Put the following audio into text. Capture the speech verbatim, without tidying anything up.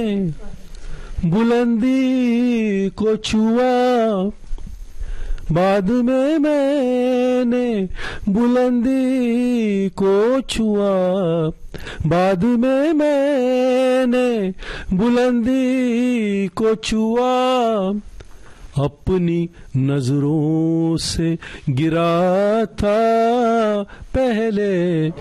बुलंदी को छुआ, बाद में मैंने बुलंदी को छुआ, बाद में मैंने बुलंदी को छुआ, अपनी नजरों से गिरा था पहले